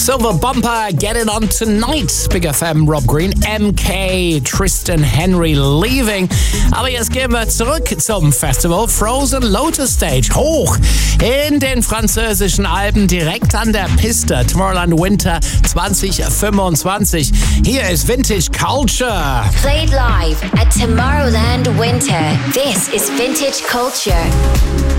Silver Bumper, Getting On Tonight, Big FM, Rob Green, MK, Tristan Henry, Leaving. Aber jetzt gehen wir zurück zum Festival Frozen Lotus Stage. Hoch in den französischen Alpen, direkt an der Piste. Tomorrowland Winter 2025. Hier ist Vintage Culture. Played live at Tomorrowland Winter. This is Vintage Culture.